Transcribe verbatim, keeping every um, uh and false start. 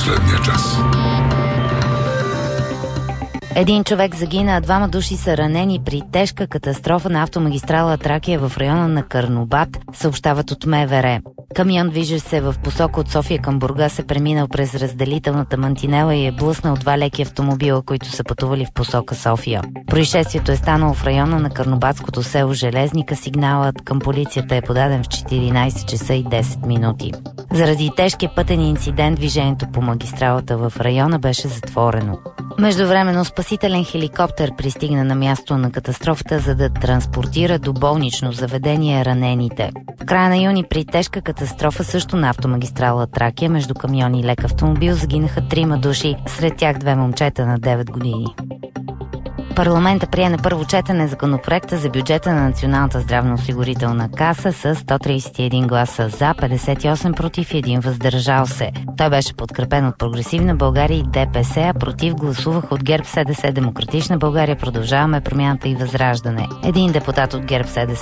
последния час. Един човек загина, а двама души са ранени при тежка катастрофа на автомагистрала Тракия в района на Карнобат, съобщават от МВР. Камион, движещ се в посока от София към Бургас, е преминал през разделителната мантинела и е блъснал два леки автомобила, които са пътували в посока София. Происшествието е станало в района на карнобатското село Железника. Сигналът към полицията е подаден в четиринайсет часа и десет минути. Заради тежкия пътен инцидент движението по магистралата в района беше затворено. Междувременно спасителен хеликоптер пристигна на място на катастрофата, за да транспортира до болнично заведение ранените. В края на юни при тежка катастрофа също на автомагистрала Тракия между камион и лек автомобил загинаха трима души, сред тях две момчета на девет години. Парламента прие на първо четене законопроекта за бюджета на Националната здравноосигурителна каса с сто трийсет и един гласа за, петдесет и осем против и един въздържал се. Той беше подкрепен от Прогресивна България и ДПС, а против гласуваха от ГЕРБ, СДС, Демократична България, Продължаваме промяната и Възраждане. Един депутат от ГЕРБ, СДС